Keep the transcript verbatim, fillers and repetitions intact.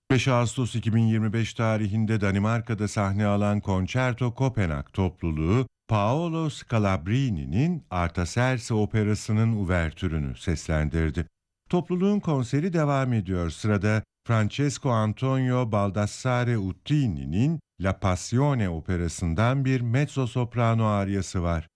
beş Ağustos iki bin yirmi beş tarihinde Danimarka'da sahne alan Concerto Kopenhag topluluğu, Paolo Scalabrini'nin Artaserse operasının uvertürünü seslendirdi. Topluluğun konseri devam ediyor. Sırada Francesco Antonio Baldassare Uttini'nin La Passione operasından bir mezzo soprano aryası var.